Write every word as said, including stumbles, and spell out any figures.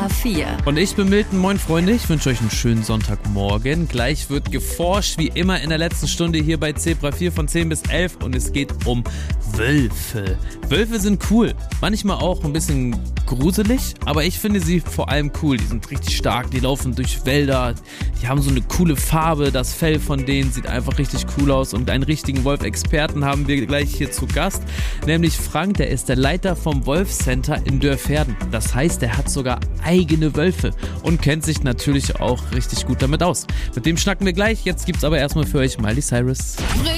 vier. Und ich bin Milton, moin Freunde, ich wünsche euch einen schönen Sonntagmorgen. Gleich wird geforscht, wie immer in der letzten Stunde hier bei Zebra vier von zehn bis elf und es geht um Wölfe. Wölfe sind cool, manchmal auch ein bisschen gruselig, aber ich finde sie vor allem cool. Die sind richtig stark, die laufen durch Wälder, die haben so eine coole Farbe, das Fell von denen sieht einfach richtig cool aus und einen richtigen Wolf-Experten haben wir gleich hier zu Gast, nämlich Frank, der ist der Leiter vom Wolf-Center in Dörverden. Das heißt, er hat sogar eigene Wölfe und kennt sich natürlich auch richtig gut damit aus. Mit dem schnacken wir gleich, jetzt gibt's aber erstmal für euch Miley Cyrus.